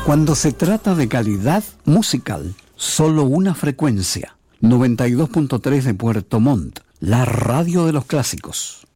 Cuando se trata de calidad musical, solo una frecuencia. 92.3 de Puerto Montt, la radio de los clásicos.